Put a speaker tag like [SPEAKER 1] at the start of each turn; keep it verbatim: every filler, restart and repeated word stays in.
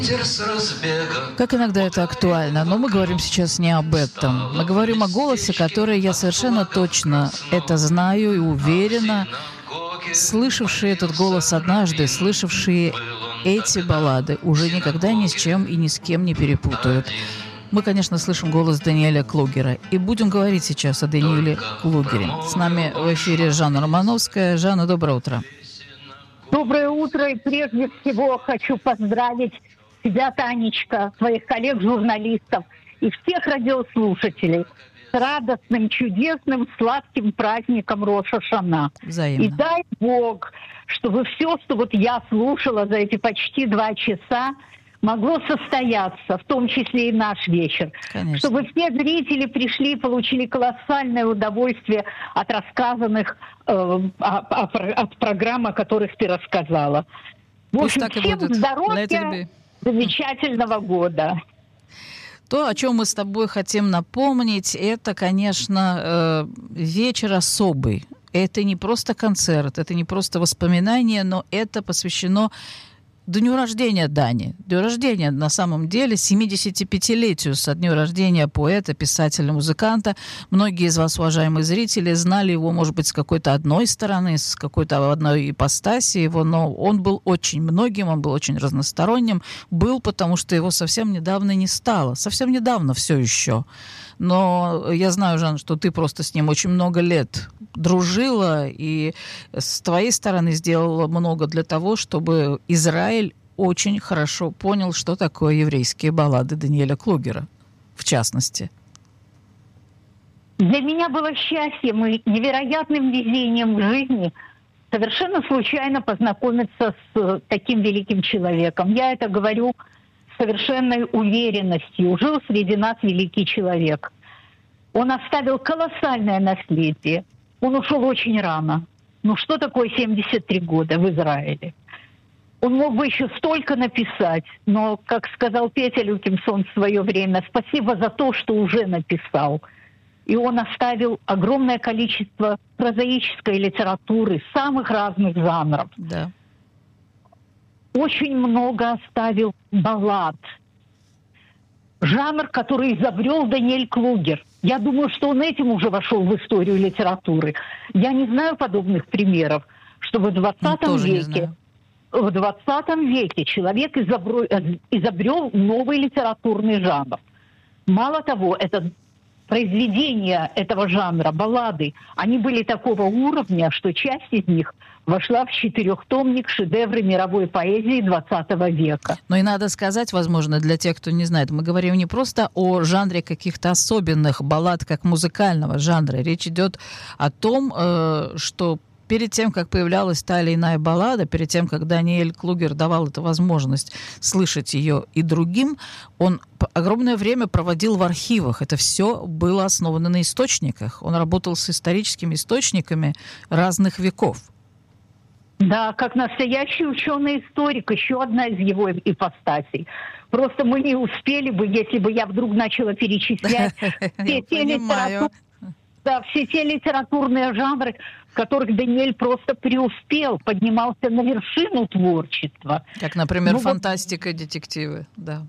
[SPEAKER 1] Как иногда это актуально, но мы говорим сейчас не об этом. Мы говорим о голосе, который я совершенно точно это знаю и уверена. Слышавшие этот голос однажды, слышавшие эти баллады, уже никогда ни с чем и ни с кем не перепутают. Мы, конечно, слышим голос Даниэля Клугера. И будем говорить сейчас о Даниэле Клугере. С нами в эфире Жанна Романовская. Жанна, доброе утро.
[SPEAKER 2] Доброе утро. И прежде всего хочу поздравить тебя, Танечка, своих коллег-журналистов и всех радиослушателей с радостным, чудесным, сладким праздником Рош ха-Шана.
[SPEAKER 1] Взаимно.
[SPEAKER 2] И дай Бог, чтобы все, что вот я слушала за эти почти два часа, могло состояться, в том числе и наш вечер.
[SPEAKER 1] Конечно.
[SPEAKER 2] Чтобы все зрители пришли и получили колоссальное удовольствие от рассказанных, э, от, от программ, о которых ты рассказала. В
[SPEAKER 1] Пусть
[SPEAKER 2] общем,
[SPEAKER 1] так и
[SPEAKER 2] всем
[SPEAKER 1] будет.
[SPEAKER 2] здоровья, замечательного года.
[SPEAKER 1] То, о чем мы с тобой хотим напомнить, это, конечно, вечер особый. Это не просто концерт, это не просто воспоминание, но это посвящено дню рождения Дани. Дню рождения, на самом деле, семидесятипятилетию со дню рождения поэта, писателя, музыканта. Многие из вас, уважаемые зрители, знали его, может быть, с какой-то одной стороны, с какой-то одной ипостаси его, но он был очень многим, он был очень разносторонним. Был, потому что его совсем недавно не стало. Совсем недавно все еще. Но я знаю, Жан, что ты просто с ним очень много лет дружила и с твоей стороны сделала много для того, чтобы Израиль очень хорошо понял, что такое еврейские баллады Даниэля Клугера, в частности.
[SPEAKER 2] Для меня было счастьем и невероятным везением в жизни совершенно случайно познакомиться с таким великим человеком. Я это говорю с совершенной уверенностью. Жил среди нас великий человек. Он оставил колоссальное наследие. Он ушел очень рано. Ну что такое семьдесят три года в Израиле? Он мог бы еще столько написать, но, как сказал Петя Люкинсон в свое время, спасибо за то, что уже написал. И он оставил огромное количество прозаической литературы самых разных жанров.
[SPEAKER 1] Да.
[SPEAKER 2] Очень много оставил баллад. Жанр, который изобрел Даниэль Клугер. Я думаю, что он этим уже вошел в историю литературы. Я не знаю подобных примеров, что в двадцатом веке, в двадцатом веке человек изобрел, изобрел новый литературный жанр. Мало того, это произведения этого жанра, баллады, они были такого уровня, что часть из них вошла в четырехтомник шедевры мировой поэзии двадцатого века.
[SPEAKER 1] Но и надо сказать, возможно, для тех, кто не знает, мы говорим не просто о жанре каких-то особенных баллад, как музыкального жанра. Речь идет о том, что перед тем, как появлялась та или иная баллада, перед тем, как Даниэль Клугер давал эту возможность слышать ее и другим, он огромное время проводил в архивах. Это все было основано на источниках. Он работал с историческими источниками разных веков.
[SPEAKER 2] Да, как настоящий ученый-историк, еще одна из его ипостасей. Просто мы не успели бы, если бы я вдруг начала перечислять все те литературные, да, все те литературные жанры, в которых Даниэль просто преуспел, поднимался на вершину творчества.
[SPEAKER 1] Как, например,
[SPEAKER 2] ну,
[SPEAKER 1] фантастика, детективы, да.